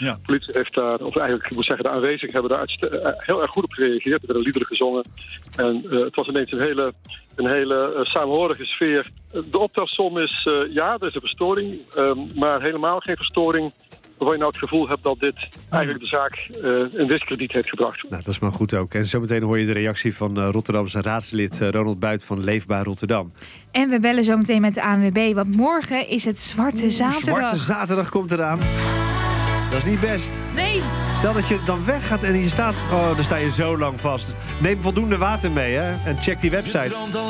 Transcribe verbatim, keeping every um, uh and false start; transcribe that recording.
Ja. De politie heeft daar, of eigenlijk ik moet zeggen, de aanwezigen hebben daar uitste- heel erg goed op gereageerd. Er werden liederen gezongen. En uh, het was ineens een hele, een hele uh, samenhorige sfeer. De optelsom is, uh, ja, er is een verstoring, uh, maar helemaal geen verstoring waarvan je nou het gevoel hebt dat dit eigenlijk de zaak uh, in diskrediet heeft gebracht. Nou, dat is maar goed ook. En zometeen hoor je de reactie van uh, Rotterdamse raadslid uh, Ronald Buit van Leefbaar Rotterdam. En we bellen zo meteen met de A N W B, want morgen is het Zwarte Zaterdag. Zwarte Zaterdag komt eraan. Dat is niet best. Nee. Stel dat je dan weggaat en je staat... Oh, dan sta je zo lang vast. Neem voldoende water mee, hè. En check die website.